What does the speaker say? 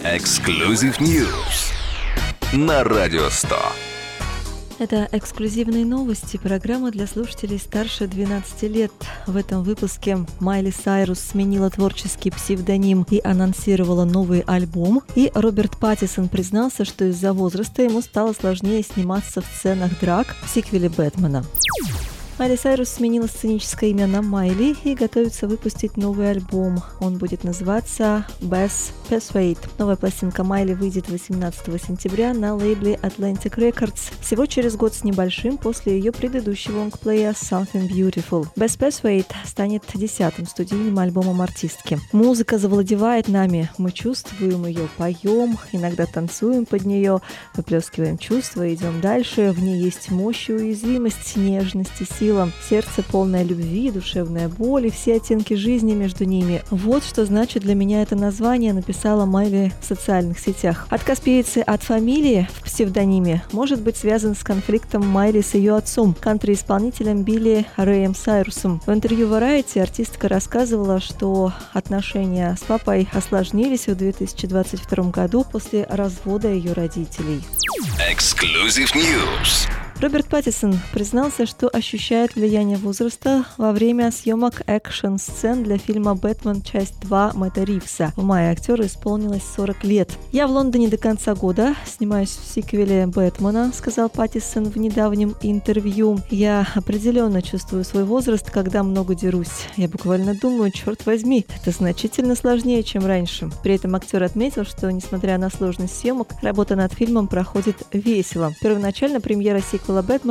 Exclusive News на Радио 100. Это эксклюзивные новости, программа для слушателей старше 12 лет. В этом выпуске Майли Сайрус сменила творческий псевдоним и анонсировала новый альбом. И Роберт Паттинсон признался, что из-за возраста ему стало сложнее сниматься в сценах драк в сиквеле «Бэтмена». Майли Сайрус сменила сценическое имя на Майли и готовится выпустить новый альбом. Он будет называться Best Persuade. Новая пластинка Майли выйдет 18 сентября на лейбле Atlantic Records. Всего через год с небольшим после ее предыдущего лонгплея Something Beautiful. Best Persuade станет 10-м студийным альбомом артистки. Музыка завладевает нами. Мы чувствуем ее, поем, иногда танцуем под нее, выплескиваем чувства, идем дальше. В ней есть мощь и уязвимость, нежность и сила. Сердце полное любви, душевная боль и все оттенки жизни между ними. Вот что значит для меня это название, написала Майли в социальных сетях. Отказ певицы от фамилии в псевдониме может быть связан с конфликтом Майли с ее отцом, кантри-исполнителем Билли Рэем Сайрусом. В интервью Variety артистка рассказывала, что отношения с папой осложнились в 2022 году после развода ее родителей. Exclusive News. Роберт Паттинсон признался, что ощущает влияние возраста во время съемок экшн-сцен для фильма «Бэтмен. Часть 2» Мэтта Ривза. В мае актеру исполнилось 40 лет. «Я в Лондоне до конца года, снимаюсь в сиквеле «Бэтмена», — сказал Паттинсон в недавнем интервью. «Я определенно чувствую свой возраст, когда много дерусь. Я буквально думаю, черт возьми, это значительно сложнее, чем раньше». При этом актер отметил, что, несмотря на сложность съемок, работа над фильмом проходит весело. Первоначально премьера сиквела «Бэтмен»